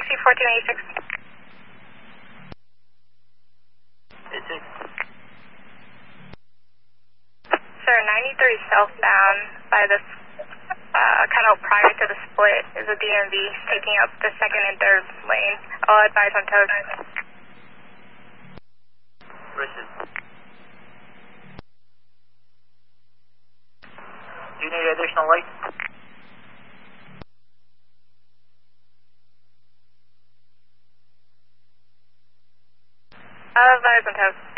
taxi 1486. Sir, 93 southbound by the kind of prior to the split is a DMV taking up the second and third lane. I'll advise on toes. Richard. Do you need additional light? I'll advise on toes.